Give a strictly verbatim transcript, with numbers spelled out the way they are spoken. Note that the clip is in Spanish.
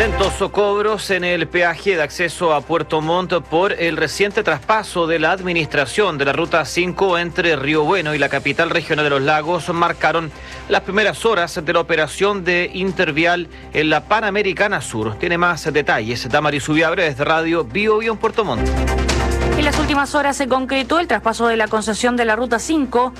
Lentos cobros en el peaje de acceso a Puerto Montt por el reciente traspaso de la administración de la Ruta cinco entre Río Bueno y la capital regional de los Lagos marcaron las primeras horas de la operación de Intervial en la Panamericana Sur. Tiene más detalles Damaris Ubiabre desde Radio Bio Bio en Puerto Montt. En las últimas horas se concretó el traspaso de la concesión de la Ruta cinco